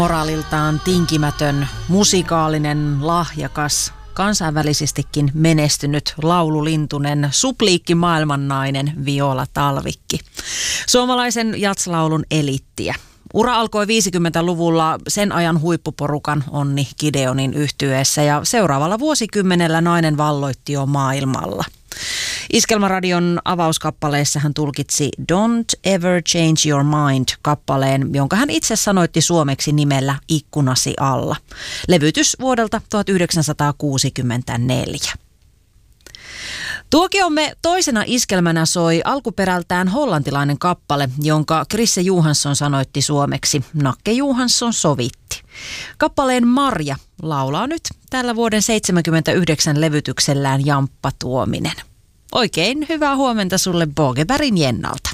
Moraaliltaan tinkimätön, musikaalinen, lahjakas, kansainvälisestikin menestynyt laululintunen, supliikki maailmannainen Viola Talvikki. Suomalaisen jatslaulun eliittiä. Ura alkoi 50-luvulla sen ajan huippuporukan Onni Gideonin yhtyeessä ja seuraavalla vuosikymmenellä nainen valloitti jo maailmalla. Iskelmäradion avauskappaleessa hän tulkitsi Don't Ever Change Your Mind-kappaleen, jonka hän itse sanoitti suomeksi nimellä Ikkunasi alla. Levytys vuodelta 1964. Tuokiomme toisena iskelmänä soi alkuperältään hollantilainen kappale, jonka Chrisse Johansson sanoitti suomeksi. Nakke Johansson sovitti. Kappaleen Marja laulaa nyt tällä vuoden 79 levytyksellään Jamppa Tuominen. Oikein hyvää huomenta sulle Bogebergin Jennalta.